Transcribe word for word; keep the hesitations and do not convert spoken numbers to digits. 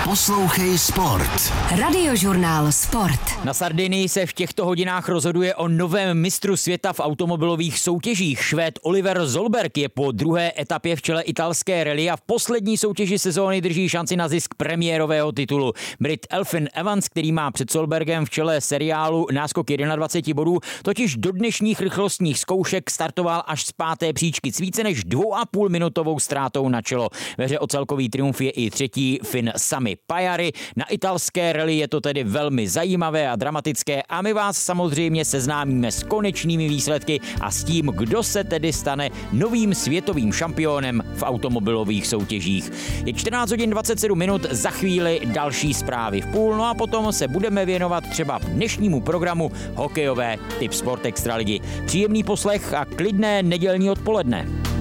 Poslouchej sport. Radiožurnál Sport. Na Sardinii se v těchto hodinách rozhoduje o novém mistru světa v automobilových soutěžích. Švéd Oliver Solberg je po druhé etapě v čele italské rally a v poslední soutěži sezóny drží šanci na zisk premiérového titulu. Brit Elfyn Evans, který má před Solbergem v čele seriálu náskok dvacet jedna bodů, totiž do dnešních rychlostních zkoušek startoval až z páté příčky s více než dvou a půl minutovou ztrátou na čelo. Ve hře o celkový triumf je i třetí Fin Sami Pajari. Na italské rally je to tedy velmi zajímavé a dramatické a my vás samozřejmě seznámíme s konečnými výsledky a s tím, kdo se tedy stane novým světovým šampionem v automobilových soutěžích. Je čtrnáct hodin dvacet sedm minut, za chvíli další zprávy v půl, no a potom se budeme věnovat třeba dnešnímu programu hokejové Tip Sport Extraligy. Příjemný poslech a klidné nedělní odpoledne.